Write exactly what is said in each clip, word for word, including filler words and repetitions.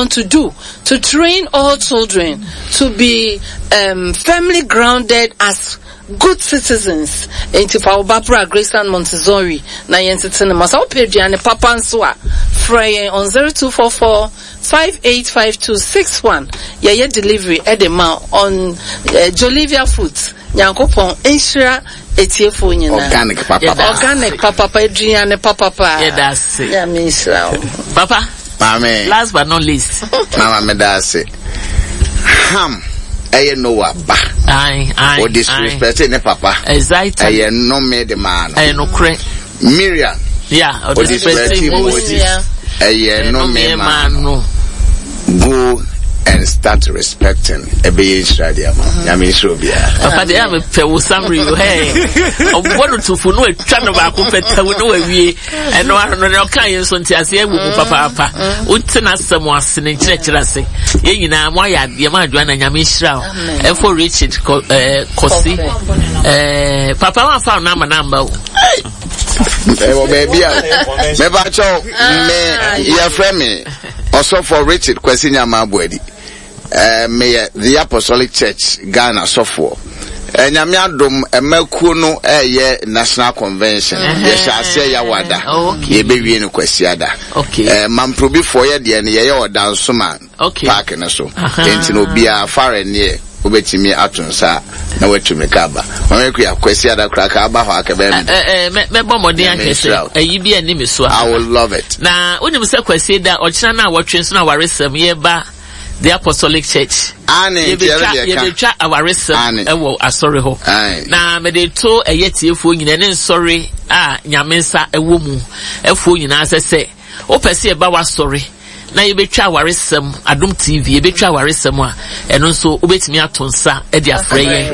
want to do to train all children to be um, firmly grounded as good citizens. Enti fa obapra Graceland Montessori na yentete masa opediane papa nso a frey on zero two four four five eight five two six one. Ye ye delivery edema on uh, Jolivia Foods. Nyankopon enhira etiefo nyina. Organic papa. Organic papa Adrian papa pa. Yeah, that's it. Yeah, me sure. Papa. Mama. Last but not least. Mama me that's it. Ham. Aye no wa ba. Aye, aye. O disrespect ne papa. Exactly. Aye no me the man. Aye no cre. Miriam. Yeah, o disrespect Moses. Aye no me man. No. Go and start respecting Ebe Israel. I mean, so be. Papa, they have a pew summary. Hey, one or two for no trying to back up at we and no one no kind so to say, Papa, Papa, Utana someone singing church. I say, you know, why I the Amadwan and Yamishra and for Richard Cosi. Papa, I found number number. Oh, baby, never talk me, your friend. Also for Richard Kwesinya Mabwedi. Uh, me the Apostolic Church Ghana so for. And Yamiadum a Melkuno a National Convention. Yes, I say Yawada. Ye baby in Kwesiada. Okay. Uh, Mamprobi for ye the ye or down suman. Okay. Park and so. Ain't be a far and near. Ubeti me atunsa na wetu mekaba mameku ya kwesi ada kraka aba ho akabem eh eh me bomo de ankese ayi bi ani so I will love it na unim se kwesi da ochina na watwe so na waresem ye ba the Apostolic Church ane ye be twa awaresem e wo asori ho na me de to eyetiefo nyina ne nsori a nyamensa e wo mu efo nyina asese o pese e ba wasori na ye betwa waresem Adom T V ye betwa waresem a eno nso obetimi atonsa e dia freye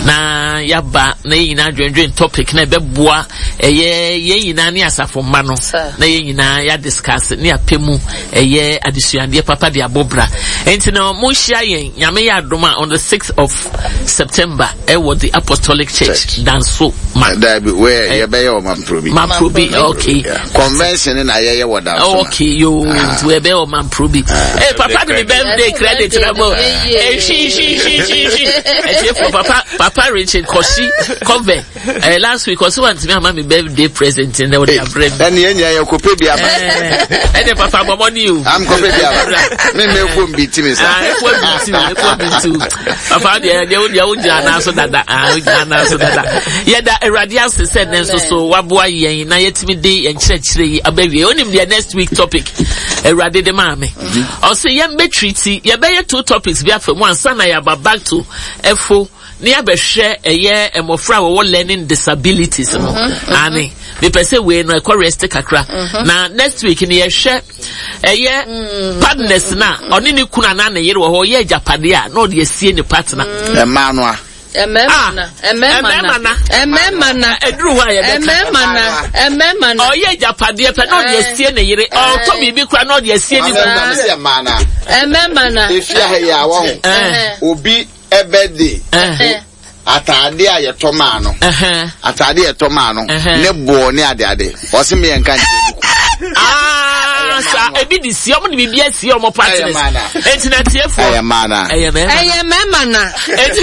na yaba na yina dwendwen topic na beboa eye ye yina ne asafo ma no na ye yina ya discuss ne apemu eye adesuande papa de abobra enti no mo hia yen nyame ya Adom on the sixth of September e was the Apostolic Church danso ma da be where ye be your man probi ma probi okay convention na ye ye wo danso okay yo we be man probi eh papa the birthday credit number eh she she she she she eh for papa papa Richard Kosi cover eh last week also want me my birthday present in the bread then ye nya kope bia ba eh the papa money you am kope bia ba me me fo mbiti me sa ah fo mbiti me fo mbiti papa de de de o jana so dada ah o jana so dada ye da Eradias said then so so waboa yen na yetimi de yen kire yi abawie onim the next week topic Eradi de mame also ye be treaty ye be two topics bi afem one sana ya back to efo ne ya be hwe eye emofra wo learning disabilities no ani me pese we no correct kakra na next week ne ye hwe eye partners na oni ni kuna na na yere wo ho ye japade a no de sie ni partner e ma no a Ememana, ememana, ememana, edru wa ye ememana, ememana. Oh ye japade pe no de sie ne yere oh to bibi kwa no de sie ni ememana ememana efia he ya wo obi ebedi atade a ye to ma no atade ye to ma no ne bo ne ade ade o se me enka ah sa ebi di si omo di bibia si omo partners enti na tiefo eye mana eye memana enti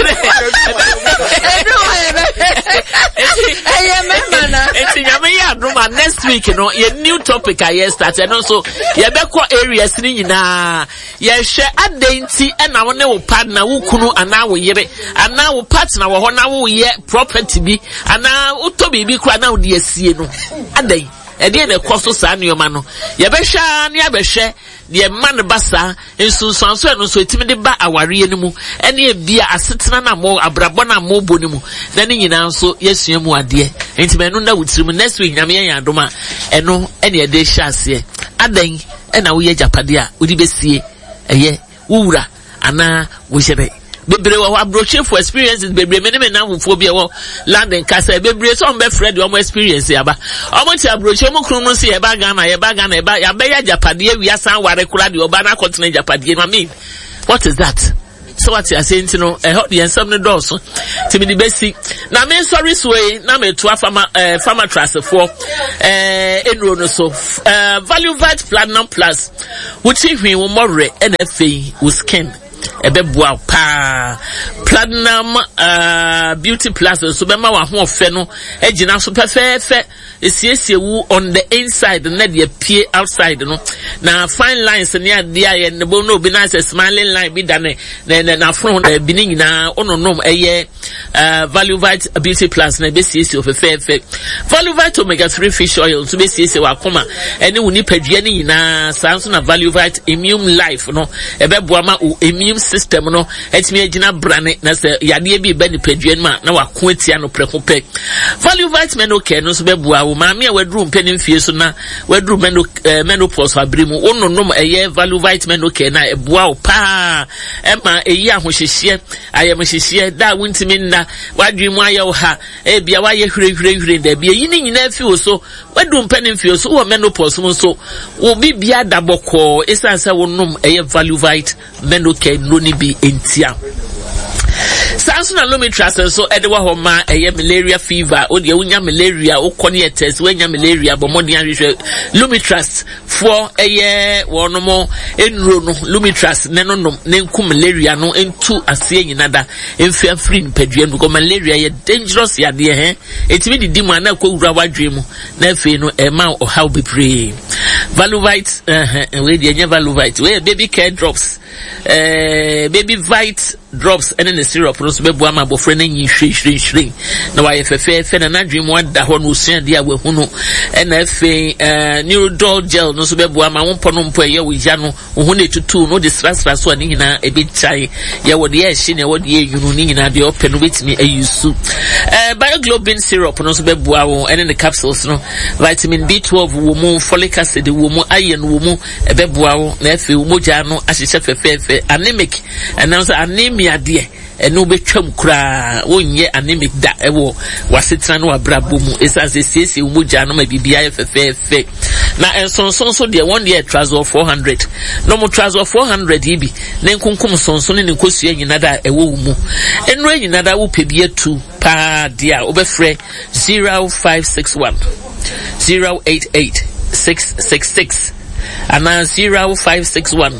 eye memana enti nyame ya Adom next week no ye new topic I start and also ye be ko areas ni nyina ye hwe adenti e na wo ne wo partner wo kunu ana wo yere ana wo partner wo ho na wo ye property bi ana wo to bibi kura na wo de asie no adai ede na koso sa nioma no ye be hwa ne be hwe de man basa ensunsanso eno so etimi de ba aware ni mu ene e bia asetena na mo abrabo na mo bo ni mu na ne nyina nso yesua mu ade enti me no na wutirim next week nyame yan Adom a eno ene e de hya ase adan ena wo ye japade a odi besie eye wura ana wo hyebe bebre wo abroche for experiences bebre me me na wofo bia wo London kasa bebre so on be Fred wo experience yaba omo ti abroche mo kunu no se ye ba Ghana ye ba Ghana ye ba ya be ya japade wi asan ware kura de oba na continent japade no mean what is that so what you say you know e ho de ensam no do so ti me di besi na me sorry so e na me to farmer eh farmer trust for eh enro no so eh value vat platinum plus which if we more and fe with skin ebebua pa platinum uh beauty plus so be ma wa ho ofe no agina so perfefe esiesie wu on the inside na de pie outside no na fine lines ne ade aye ne bo no bi na say smiling line bi da ne na front bi ni nyina ononom eye uh value vit beauty plus na be siesie ofefefe value vit omega three fish oil so be siesie wa koma ene woni padua ni nyina sanso na value vit immune life no ebebua ma immune system no etimi agina brane na se yade bi ba ni padua ma na wako atia no preko pe value vitamin okay no so bebua wo ma me a wadru mpeni fie so na wadru meno menopause abrimu ononom eye value vitamin okay na ebua wo pa e ma eyi ahohyehye ayem hyehye da wontimi nna wadwemu ayewo ha e bia waye hwere hwere da bia yi ni nyina fi wo so wadru mpeni fie so wo menopause mo so wo bibia daboko esansa wonom eye value vitamin okay no ni bi entia Samson and Lumitras so Edwa Homa a malaria fever or the unya malaria or cornea test when ya malaria but more than Lumitras for a year one more in Rono Lumitras Nenonom Nenku malaria no into a seeing another in fair free pedium because malaria ye dangerous ya dear eh it's really demon ko rawa dream nefe no a mount or how be pray Valuvite uh we the Valuvite where baby care drops uh baby vite drops and then the syrup no so be boa ma bofre na nyi hwe hwe hwe na wa yefefe fe na nadwem wada ho no sua dia we hu no and efe eh neurodol gel no so be boa ma wonpo no mpo ye wija no hu na tutu no de stress so ani nyina e be chai ye wo de ye hye na wo de ye yunu ni nyina de open no betimi ayusu eh bioglobin syrup no so be boa wo and then the capsules no vitamin B twelve wo mu folic acid wo mu iron wo mu e be boa wo na efe wo moja no ahyehye fefefe anemic and now anemia de eno betwam kura wonye anemic da ewo wasetran no abrabo mu esase siesie umuja no ma bibia yefefefe na ensonson so de one year trouser four hundred no mo trouser four hundred yibi na nkunkum sonson ne nkosua nyina da ewo mu eno nyina da wo pebia two pa dia obefre zero five six one zero eight eight six six six ana zero five six one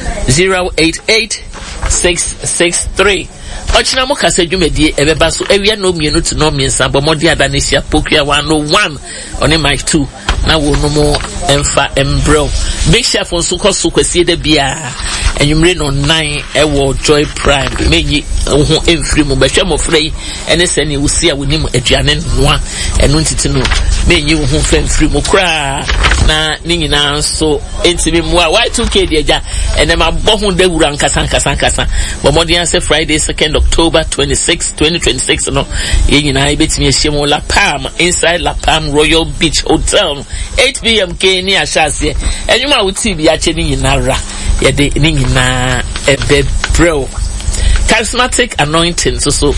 zero eight eight six six three Ochina mo kase dwumedie ebeba so ewia no mienu to no miensa bomodi adanesia pokua one oh one on mic two na wo no mo emfa embro big chef on so koso kwesi de bia enwumre no nine ewo Joy Prime meyi ho emfiri mo behwe mo frei ene se ne wusi a wonim aduane noa eno ntiti no meyi ho femfiri mo kra na ni nyina so entimi mo a Y two K de ja ene ma bo ho da wura nkasa nkasa nkasa bomodi an se Friday second October twenty-sixth twenty twenty-six no ye nyina ebetimi ehiem La Palm inside La Palm Royal Beach Hotel eight p m k ni ashase enwuma wuti bi ache ni nyina ra ye de ni nyina ebe bro charismatic anointing so so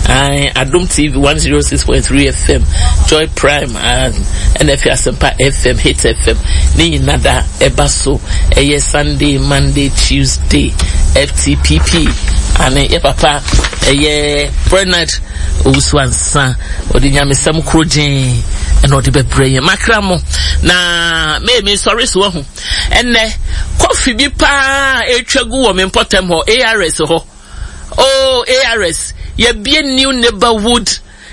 I Adom T V one oh six point three F M Joy Prime and N F Asempa F M Hit F M ni nyina da eba so eye Sunday Monday Tuesday F T P P ane ye papa eye Bernard Owusuansa odi nyamesam krojin eno de bebreye makramo na me me sorry so ho enne coffee bi pa etwagu wo me potem ho A R S ho oh A R S ye be new neighborhood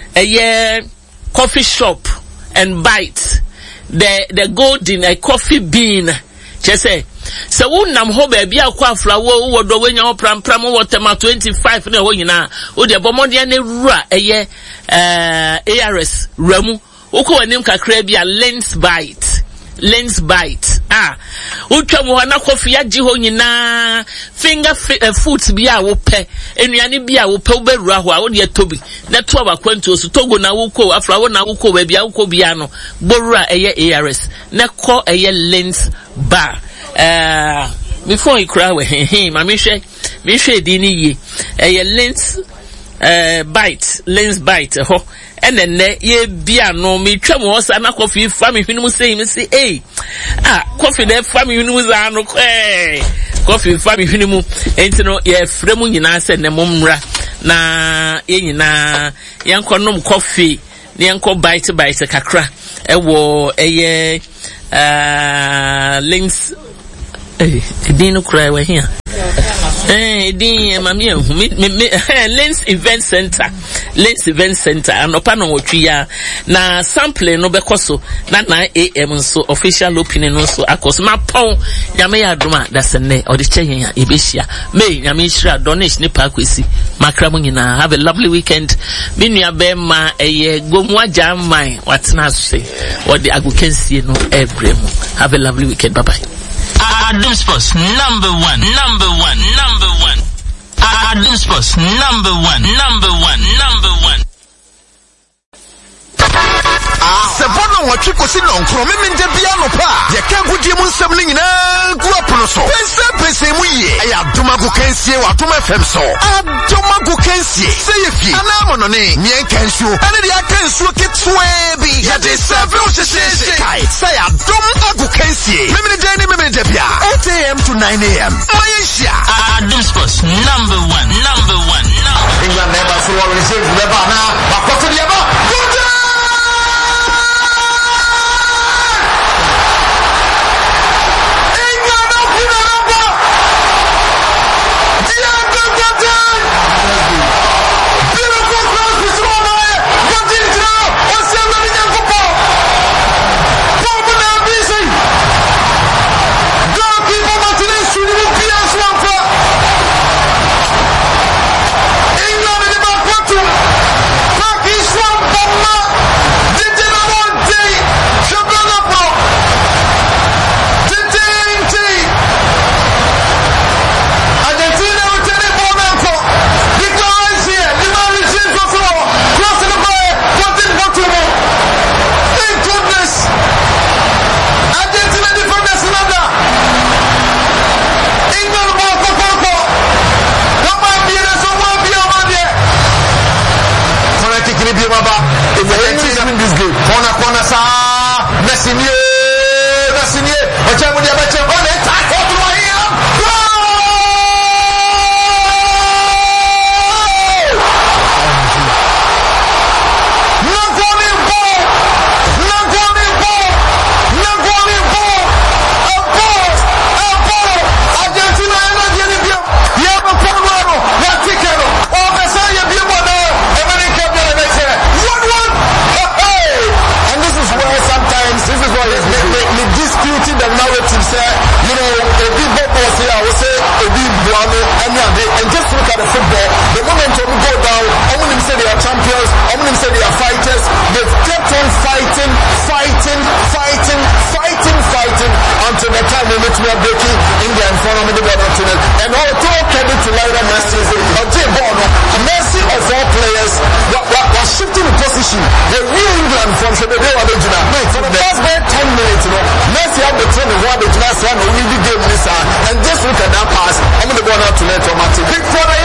eye coffee shop and bite the the golden a coffee bean just say so wonam ho ba bia kwa flower wo do wenya ho pram pram wo tema twenty-five na ho nyina wo de bomode na rura eye eh A R S ramu uko wanim kakra bia lens bite lens bite ah utwa mo na coffee agi ho nyina finger uh, food bia wo pe enuane bia wo pe wo bewura ho a wo de tobi na to abakwantu so togo na wo ko afra wo na wo ko ba bia wo ko bia no borura eye A R S na ko eye lens bar uh before you cry we him ma me hwe me hwe di ni yi eye lens uh bite lens bite ho and then ye bia no me twam wo sa na coffee fa me hwenu say me say eh ah coffee there fa me hwenu za no eh coffee fa me hwene mu enti no ye frɛ mu nyina sɛ ne momra na ye nyina yenkonom coffee ne yenko bite bite kakra ewo eye uh links eh edin kura we here eh edin mami ehu me Lens Event Center Lens Event Center anopa no wotwi ya na sample no bekoso na nine a m so official opening no so akoso ma pon nyame ya adoma da sene odi kyen ya ebehia me nyame hira donation ne pa kwesi makra mu nyina. Have a lovely weekend. Me nua be ma eye gomu agya man watena so odi agukensie no ebremu. Have a lovely weekend. Bye bye. Adum Sports number one, number one, number one. Adum Sports number one, number one, number one. Sebono watwi kosi no nkro me menje bia no pa ye ka gudie mu nsem ni nyina gu apono so pese pese mu ye aya adoma go kansie wa adoma fm so adoma go kansie se ye fi ana mo no ne mien kansuo ane dia kansuo ketwe bi ya de serve o sheshe kai se adoma go kansie me me de ni me me de bia eight a m to nine a m Malaysia Adum Sports number one, number one, number England never so all receive never na bakoto dia ba and just look at that pass. I'm going to go now to let Big Brother